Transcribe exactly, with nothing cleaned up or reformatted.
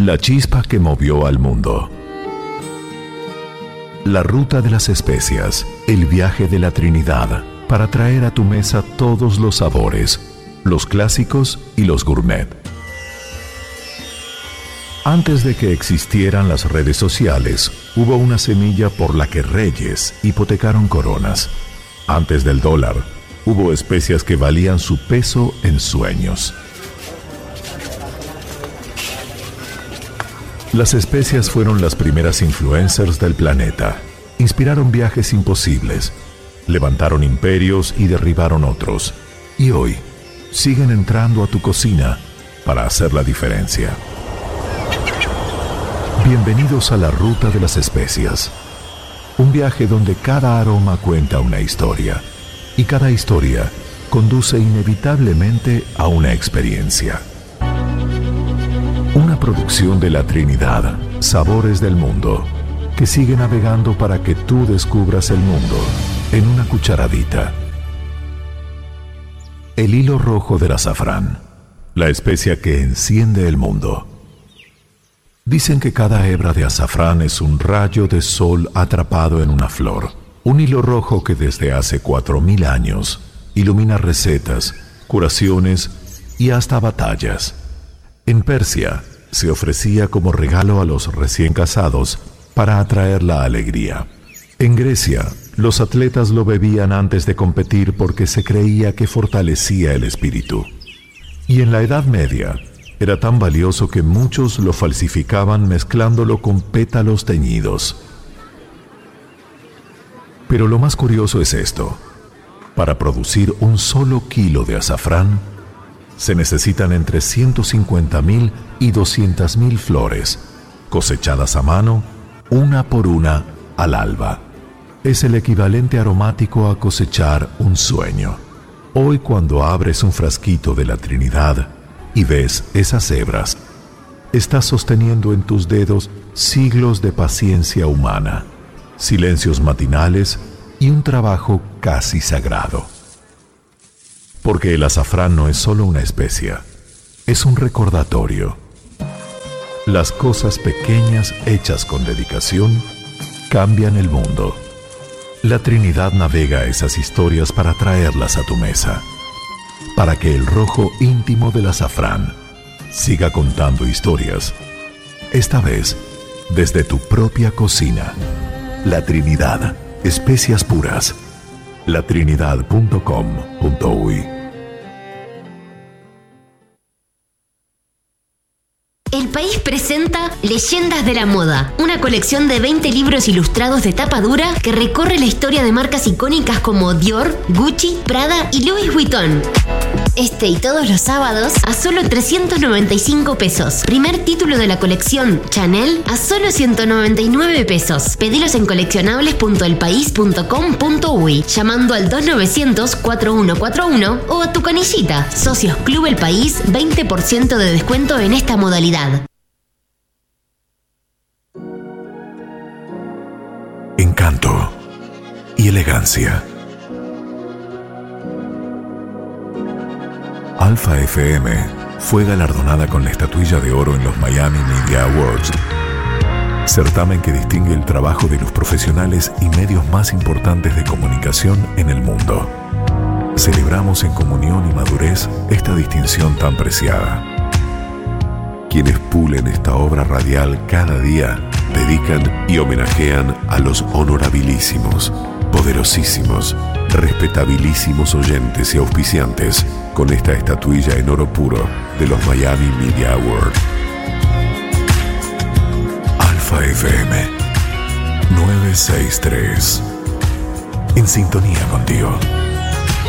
La chispa que movió al mundo. La ruta de las especias, el viaje de la Trinidad, para traer a tu mesa todos los sabores, los clásicos y los gourmet. Antes de que existieran las redes sociales, hubo una semilla por la que reyes hipotecaron coronas. Antes del dólar, hubo especias que valían su peso en sueños. Las especias fueron las primeras influencers del planeta. Inspiraron viajes imposibles, levantaron imperios y derribaron otros. Y hoy, siguen entrando a tu cocina para hacer la diferencia. Bienvenidos a la ruta de las especias. Un viaje donde cada aroma cuenta una historia y cada historia conduce inevitablemente a una experiencia. Una producción de la Trinidad, Sabores del Mundo, que sigue navegando para que tú descubras el mundo en una cucharadita. El hilo rojo del azafrán, la especia que enciende el mundo. Dicen que cada hebra de azafrán es un rayo de sol atrapado en una flor. Un hilo rojo que desde hace cuatro mil años ilumina recetas, curaciones y hasta batallas. En Persia se ofrecía como regalo a los recién casados para atraer la alegría. En Grecia, los atletas lo bebían antes de competir porque se creía que fortalecía el espíritu. Y en la Edad Media, era tan valioso que muchos lo falsificaban mezclándolo con pétalos teñidos. Pero lo más curioso es esto. Para producir un solo kilo de azafrán, se necesitan entre ciento cincuenta mil y doscientas mil flores, cosechadas a mano, una por una, al alba. Es el equivalente aromático a cosechar un sueño. Hoy, cuando abres un frasquito de la Trinidad y ves esas hebras, estás sosteniendo en tus dedos siglos de paciencia humana, silencios matinales y un trabajo casi sagrado. Porque el azafrán no es solo una especia, es un recordatorio. Las cosas pequeñas hechas con dedicación cambian el mundo. La Trinidad navega esas historias para traerlas a tu mesa, para que el rojo íntimo del azafrán siga contando historias, esta vez desde tu propia cocina. La Trinidad, especias puras. la trinidad punto com punto uy. El País presenta Leyendas de la Moda, una colección de veinte libros ilustrados de tapa dura que recorre la historia de marcas icónicas como Dior, Gucci, Prada y Louis Vuitton. Este y todos los sábados a solo trescientos noventa y cinco pesos. Primer título de la colección Chanel a solo ciento noventa y nueve pesos. Pedilos en coleccionables punto el país punto com punto uy llamando al dos novecientos cuatro uno cuatro uno o a tu canillita. Socios Club El País, veinte por ciento de descuento en esta modalidad. Encanto y elegancia. Alfa F M fue galardonada con la estatuilla de oro en los Miami Media Awards, certamen que distingue el trabajo de los profesionales y medios más importantes de comunicación en el mundo. Celebramos en comunión y madurez esta distinción tan preciada. Quienes pulen esta obra radial cada día, dedican y homenajean a los honorabilísimos, poderosísimos, respetabilísimos oyentes y auspiciantes con esta estatuilla en oro puro de los Miami Media Awards. Alfa F M novecientos sesenta y tres, en sintonía contigo.